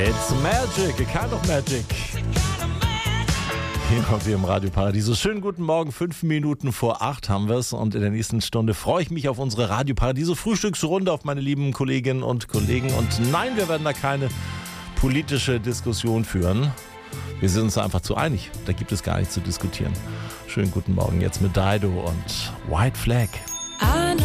It's magic, a kind of magic. Hier kommt wir im Radio Paradiso. Schönen guten Morgen, 5 Minuten vor 8 haben wir es und in der nächsten Stunde freue ich mich auf unsere Radio Paradiso Frühstücksrunde, auf meine lieben Kolleginnen und Kollegen. Und nein, wir werden da keine politische Diskussion führen. Wir sind uns da einfach zu einig. Da gibt es gar nichts zu diskutieren. Schönen guten Morgen jetzt mit Dido und White Flag.